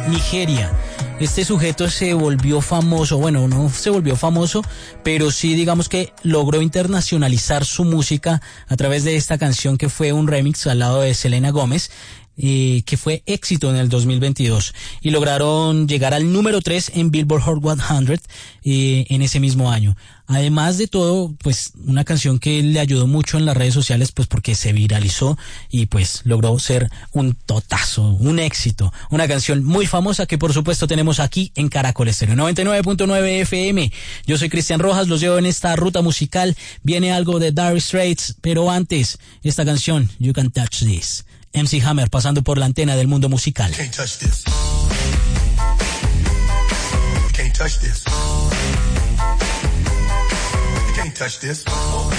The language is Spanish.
Nigeria. Este sujeto se volvió famoso, bueno, no se volvió famoso, pero sí digamos que logró internacionalizar su música a través de esta canción que fue un remix al lado de Selena Gómez, que fue éxito en el 2022 y lograron llegar al número 3 en Billboard Hot 100 en ese mismo año. Además de todo, pues una canción que le ayudó mucho en las redes sociales, pues porque se viralizó y pues logró ser un totazo, un éxito. Una canción muy famosa que por supuesto tenemos aquí en Caracol Estéreo 99.9 FM. Yo soy Cristian Rojas, los llevo en esta ruta musical. Viene algo de Dire Straits, pero antes, esta canción, You Can Touch This. MC Hammer pasando por la antena del mundo musical. Can't touch this. You can't touch this. You can't touch this.